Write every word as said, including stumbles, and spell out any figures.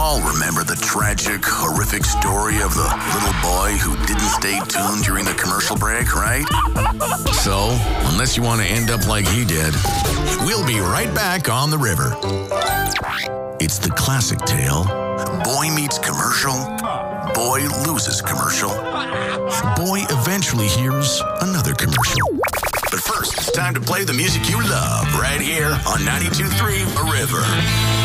all remember the tragic, horrific story of the little boy who didn't stay tuned during the commercial break, right? So, unless you want to end up like he did, we'll be right back on the river. It's the classic tale. Boy meets commercial. Boy loses commercial. Boy eventually hears another commercial. But first, it's time to play the music you love right here on ninety-two point three The River.